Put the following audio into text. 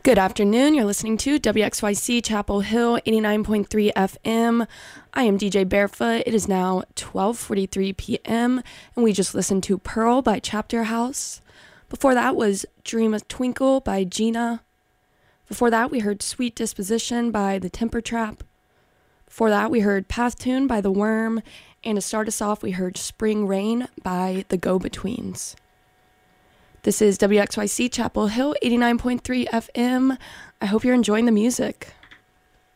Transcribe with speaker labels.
Speaker 1: Good afternoon. You're listening to WXYC Chapel Hill 89.3 FM. I am DJ Barefoot. It is now 12:43 p.m. and we just listened to Pearl by Chapter House. Before that was Dream a Twinkle by Gina. Before that we heard Sweet Disposition by The Temper Trap. Before that we heard Path Tune by The Worm. And to start us off we heard Spring Rain by The Go-Betweens. This is WXYC Chapel Hill 89.3 FM. I hope you're enjoying the music.